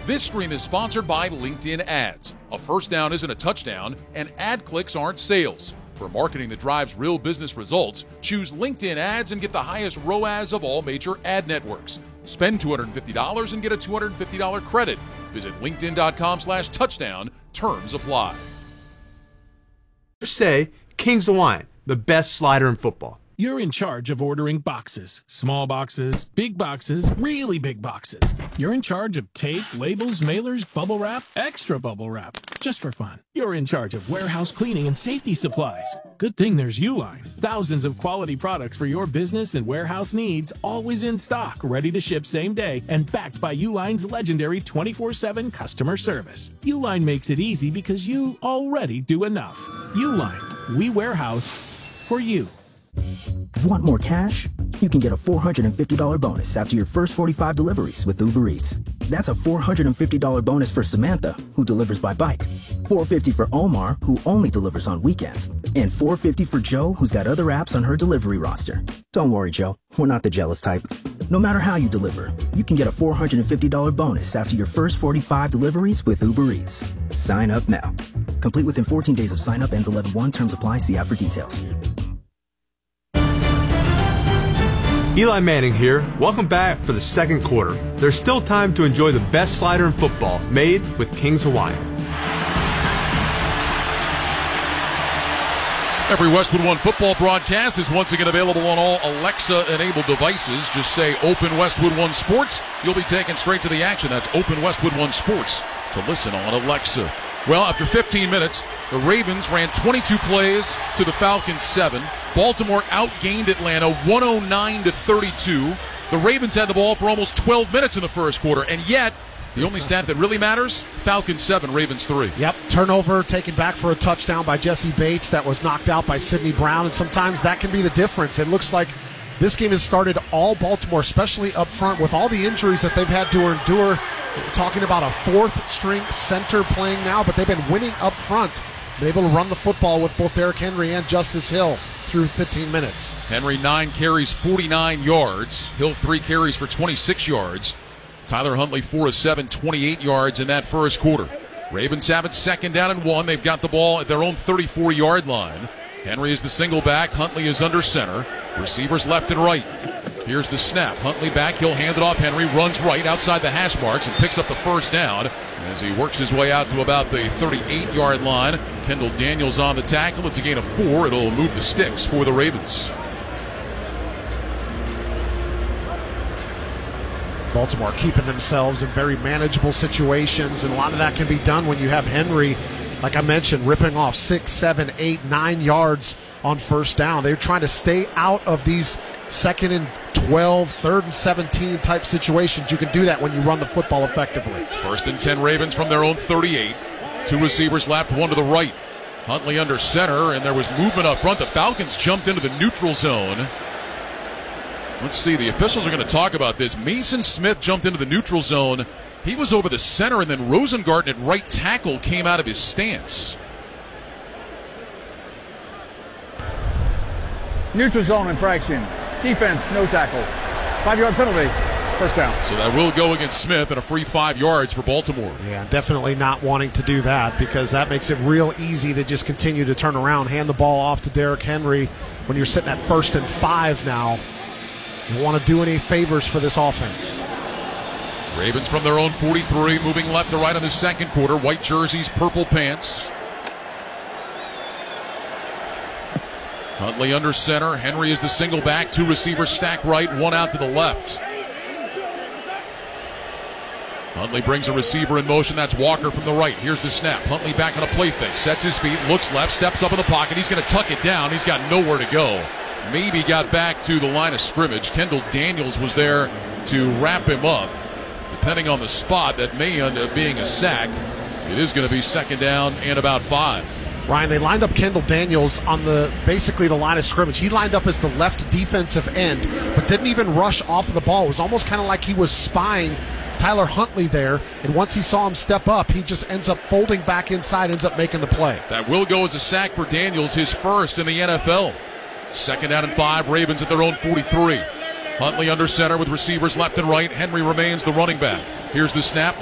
This stream is sponsored by LinkedIn Ads. A first down isn't a touchdown, and ad clicks aren't sales. For marketing that drives real business results, choose LinkedIn Ads and get the highest ROAS of all major ad networks. Spend $250 and get a $250 credit. Visit linkedin.com/touchdown. Terms apply. Say Kings Hawaiian, the best slider in football. You're in charge of ordering boxes. Small boxes, big boxes, really big boxes. You're in charge of tape, labels, mailers, bubble wrap, extra bubble wrap, just for fun. You're in charge of warehouse cleaning and safety supplies. Good thing there's Uline. Thousands of quality products for your business and warehouse needs, always in stock, ready to ship same day, and backed by Uline's legendary 24/7 customer service. Uline makes it easy because you already do enough. Uline, we warehouse for you. Want more cash? You can get a $450 bonus after your first 45 deliveries with Uber Eats. That's a $450 bonus for Samantha, who delivers by bike. $450 for Omar, who only delivers on weekends. And $450 for Joe, who's got other apps on her delivery roster. Don't worry, Joe. We're not the jealous type. No matter how you deliver, you can get a $450 bonus after your first 45 deliveries with Uber Eats. Sign up now. Complete within 14 days of sign up. Ends 11/1. Terms apply. See app for details. Eli Manning here. Welcome back for the second quarter. There's still time to enjoy the best slider in football, made with Kings Hawaiian. Every Westwood One football broadcast is once again available on all Alexa-enabled devices. Just say Open Westwood One Sports. You'll be taken straight to the action. That's Open Westwood One Sports to listen on Alexa. Well, after 15 minutes, the Ravens ran 22 plays to the Falcons 7. Baltimore outgained Atlanta 109-32. The Ravens had the ball for almost 12 minutes in the first quarter, and yet the only stat that really matters, Falcons 7, Ravens 3. Yep, turnover taken back for a touchdown by Jesse Bates that was knocked out by Sidney Brown, and sometimes that can be the difference. It looks like this game has started all Baltimore, especially up front with all the injuries that they've had to endure. We're talking about a fourth-string center playing now, but they've been winning up front. Been able to run the football with both Derrick Henry and Justice Hill through 15 minutes. Henry 9 carries, 49 yards. Hill 3 carries for 26 yards. Tyler Huntley 4 of 7, 28 yards in that first quarter. Ravens have it 2nd down and 1. They've got the ball at their own 34-yard line. Henry is the single back. Huntley is under center. Receivers left and right. Here's the snap. Huntley back. He'll hand it off. Henry runs right outside the hash marks and picks up the first down as he works his way out to about the 38-yard line. Kendall Daniels on the tackle. It's a gain of 4. It'll move the sticks for the Ravens. Baltimore keeping themselves in very manageable situations, and a lot of that can be done when you have Henry, like I mentioned, ripping off 6, 7, 8, 9 yards on first down. They're trying to stay out of these 2nd and 12, 3rd and 17 type situations. You can do that when you run the football effectively. 1st and 10 Ravens from their own 38. 2 receivers left, 1 to the right. Huntley under center, and there was movement up front. The Falcons jumped into the neutral zone. Let's see, the officials are going to talk about this. Mason Smith jumped into the neutral zone. He was over the center, and then Rosengarten at right tackle came out of his stance. Neutral zone infraction. Defense, no tackle. 5-yard penalty. First down. So that will go against Smith and a free 5 yards for Baltimore. Yeah, definitely not wanting to do that because that makes it real easy to just continue to turn around, hand the ball off to Derrick Henry when you're sitting at 1st and 5 now. You don't want to do any favors for this offense. Ravens from their own 43, moving left to right in the second quarter. White jerseys, purple pants. Huntley under center. Henry is the single back. 2 receivers stacked right, 1 out to the left. Huntley brings a receiver in motion. That's Walker from the right. Here's the snap. Huntley back on a play fake. Sets his feet, looks left, steps up in the pocket. He's going to tuck it down. He's got nowhere to go. Maybe got back to the line of scrimmage. Kendall Daniels was there to wrap him up. Depending on the spot, that may end up being a sack. It is going to be 2nd down and about 5. Ryan, they lined up Kendall Daniels on basically the line of scrimmage. He lined up as the left defensive end, but didn't even rush off of the ball. It was almost kind of like he was spying Tyler Huntley there, and once he saw him step up, he just ends up folding back inside, ends up making the play. That will go as a sack for Daniels, his first in the NFL. 2nd down and 5, Ravens at their own 43. Huntley under center with receivers left and right. Henry remains the running back. Here's the snap.